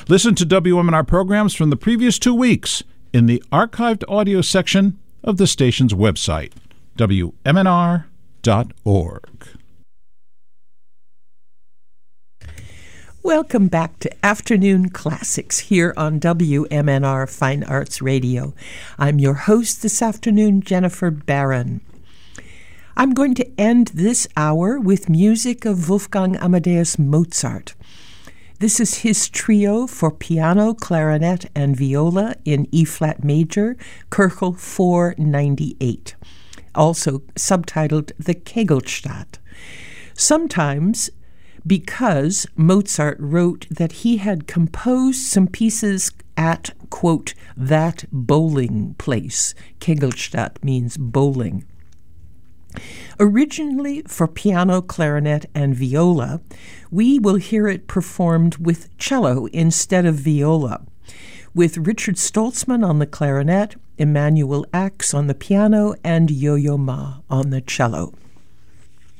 Listen to WMNR programs from the previous 2 weeks in the archived audio section of the station's website, WMNR.org. Welcome back to Afternoon Classics here on WMNR Fine Arts Radio. I'm your host this afternoon, Jennifer Barron. I'm going to end this hour with music of Wolfgang Amadeus Mozart. This is his trio for piano, clarinet, and viola in E-flat major, Köchel 498, also subtitled The Kegelstadt. Sometimes, because Mozart wrote that he had composed some pieces at, quote, that bowling place. Kegelstadt means bowling. Originally for piano, clarinet, and viola, we will hear it performed with cello instead of viola, with Richard Stoltzman on the clarinet, Emanuel Ax on the piano, and Yo-Yo Ma on the cello.